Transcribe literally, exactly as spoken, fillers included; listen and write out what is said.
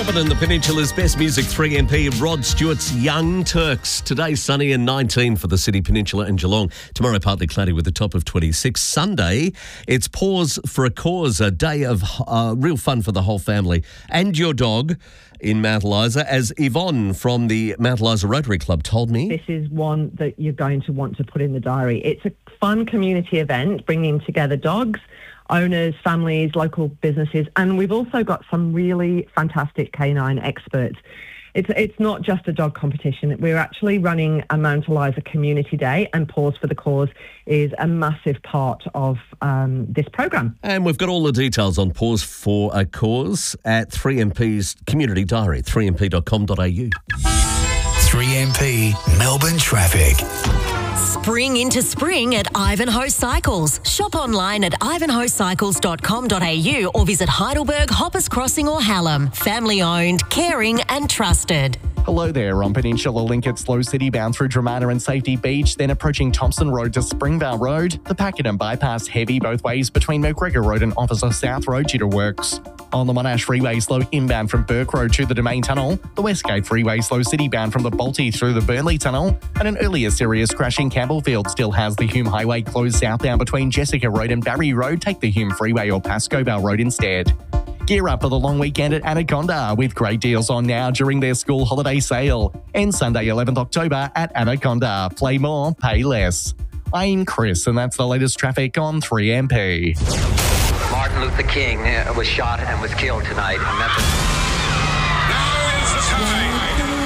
seven in the Peninsula's best music, three M P, Rod Stewart's Young Turks. Today, sunny and nineteen for the City, Peninsula and Geelong. Tomorrow, partly cloudy with a top of twenty-six. Sunday, it's Pause for a Cause, a day of uh, real fun for the whole family and your dog in Mount Eliza, as Yvonne from the Mount Eliza Rotary Club told me. This is one that you're going to want to put in the diary. It's a fun community event bringing together dogs, owners, families, local businesses, and we've also got some really fantastic canine experts. It's it's not just a dog competition. We're actually running a Mount Eliza Community Day, and Pause for the Cause is a massive part of um, this program. And we've got all the details on Pause for a Cause at three M P's Community Diary, three m p dot com dot a u. three M P Melbourne Traffic. Spring into spring at Ivanhoe Cycles. Shop online at ivanhoe cycles dot com dot a u or visit Heidelberg, Hoppers Crossing or Hallam. Family owned, caring and trusted. Hello there. On Peninsula Link, it's slow city bound through Dramana and Safety Beach, then approaching Thompson Road to Springvale Road. The Pakenham bypass heavy both ways between McGregor Road and Officer South Road due to works. On the Monash Freeway, slow inbound from Burke Road to the Domain Tunnel. The Westgate Freeway, slow city bound from the Balti through the Burnley Tunnel. And an earlier serious crash in Campbellfield still has the Hume Highway closed southbound between Jessica Road and Barry Road. Take the Hume Freeway or Pascoe Vale Road instead. Gear up for the long weekend at Anaconda with great deals on now during their school holiday sale. And Sunday, eleventh October at Anaconda. Play more, pay less. I'm Chris, and that's the latest traffic on three M P. Martin Luther King was shot and was killed tonight in Memphis.